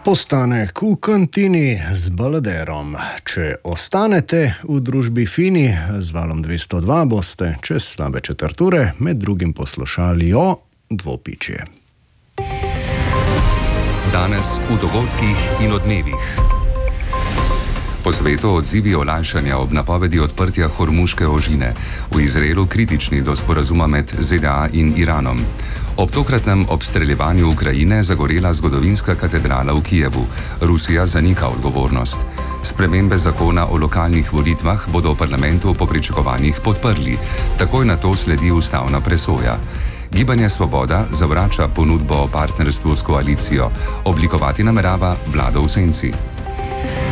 Postanek v kantini z baladerom. Če ostanete v družbi Fini z valom 202, boste čez slabe četrt ure med drugim poslušali o dvopičje. Danes v dogodkih in odmevih. Po svetu odzivi olajšanja ob napovedi odprtja Hormuške ožine, v Izraelu kritični do sporazuma med ZDA in Iranom. Ob tokratnem obstreljevanju Ukrajine zagorela zgodovinska katedrala v Kijevu. Rusija zanika odgovornost. Spremembe zakona o lokalnih volitvah bodo v parlamentu po pričakovanjih podprli. Takoj na to sledi ustavna presoja. Gibanje Svoboda zavrača ponudbo o partnerstvu s koalicijo. Oblikovati namerava vlado v senci.